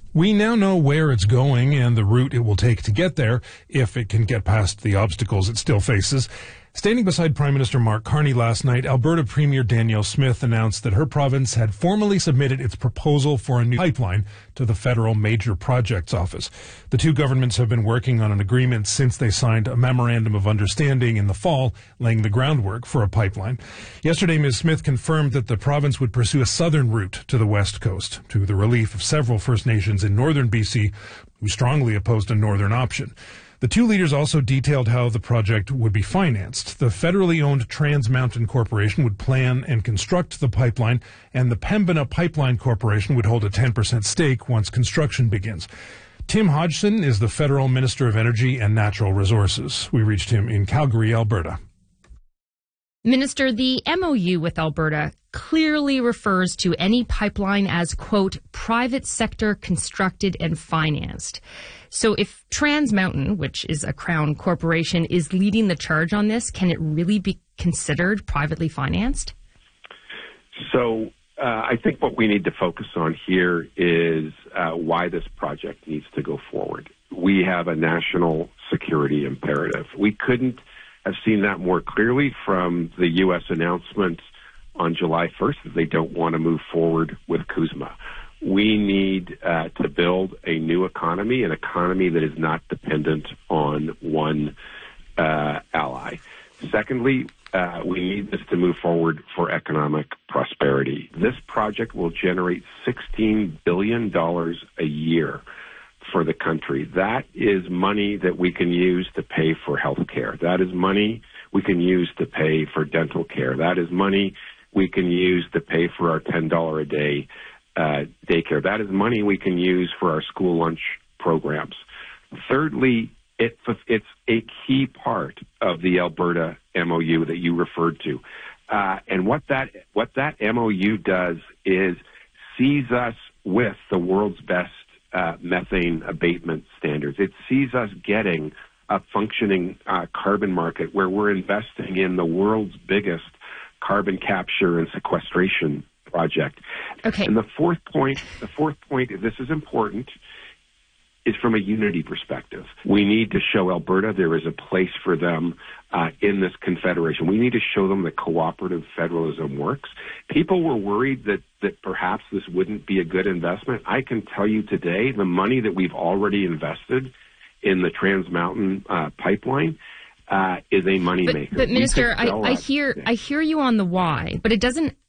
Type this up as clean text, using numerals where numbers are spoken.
We now know where it's going and the route it will take to get there, if it can get past the obstacles it still faces. Standing beside Prime Minister Mark Carney last night, Alberta Premier Danielle Smith announced that her province had formally submitted its proposal for a new pipeline to the Federal Major Projects Office. The two governments have been working on an agreement since they signed a memorandum of understanding in the fall, laying the groundwork for a pipeline. Yesterday, Ms. Smith confirmed that the province would pursue a southern route to the west coast, to the relief of several First Nations in northern BC who strongly opposed a northern option. The two leaders also detailed how the project would be financed. The federally owned Trans Mountain Corporation would plan and construct the pipeline, and the Pembina Pipeline Corporation would hold a 10% stake once construction begins. Tim Hodgson is the Federal Minister of Energy and Natural Resources. We reached him in Calgary, Alberta. Minister, the MOU with Alberta clearly refers to any pipeline as, quote, private sector constructed and financed. So if Trans Mountain, which is a Crown corporation, is leading the charge on this, can it really be considered privately financed? So I think what we need to focus on here is why this project needs to go forward. We have a national security imperative. We couldn't have seen that more clearly from the U.S. announcement on July 1st that they don't want to move forward with CUSMA. We need to build a new economy, an economy that is not dependent on one ally. Secondly, we need this to move forward for economic prosperity. This project will generate $16 billion a year for the country. That is money that we can use to pay for health care. That is money we can use to pay for dental care. That is money we can use to pay for our $10 a day daycare. That is money we can use for our school lunch programs. Thirdly, it's a key part of the Alberta MOU that you referred to. And what that MOU does is sees us with the world's best methane abatement standards. It sees us getting a functioning carbon market where we're investing in the world's biggest carbon capture and sequestration project. Okay. And the fourth point, this is important, is from a unity perspective. We need to show Alberta there is a place for them in this confederation. We need to show them that cooperative federalism works. People were worried that perhaps this wouldn't be a good investment. I can tell you today, the money that we've already invested in the Trans Mountain pipeline is a moneymaker. But Minister, I hear you on the why, but it doesn't